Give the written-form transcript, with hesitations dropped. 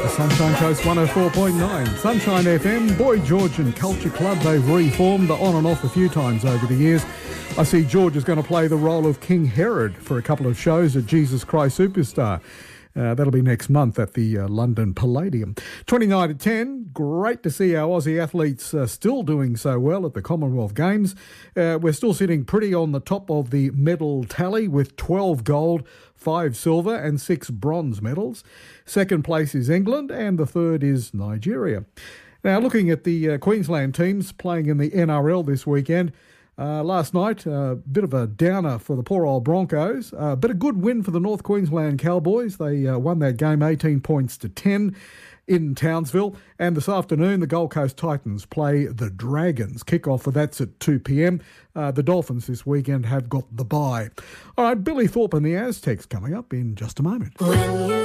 Sunshine Coast 104.9. Sunshine FM, Boy George and Culture Club, they've reformed. They're on and off a few times over the years. I see George is going to play the role of King Herod for a couple of shows at Jesus Christ Superstar. That'll be next month at the London Palladium. 29 to 10, great to see our Aussie athletes still doing so well at the Commonwealth Games. We're still sitting pretty on the top of the medal tally with 12 gold, 5 silver and 6 bronze medals. Second place is England and the third is Nigeria. Now, looking at the Queensland teams playing in the NRL this weekend, last night, a bit of a downer for the poor old Broncos, but a good win for the North Queensland Cowboys. They won that game 18 points to 10 in Townsville. And this afternoon, the Gold Coast Titans play the Dragons. Kickoff for that's at 2 p.m. The Dolphins this weekend have got the bye. All right, Billy Thorpe and the Aztecs coming up in just a moment.